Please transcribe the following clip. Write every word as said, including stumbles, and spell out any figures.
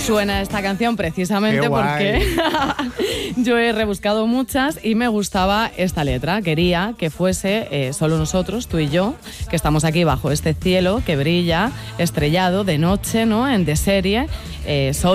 suena esta canción precisamente porque yo he rebuscado muchas y me gustaba esta letra. Quería que fuese eh, solo nosotros, tú y yo, que estamos aquí bajo este cielo que brilla estrellado de noche, ¿no? En de serie, eh, sol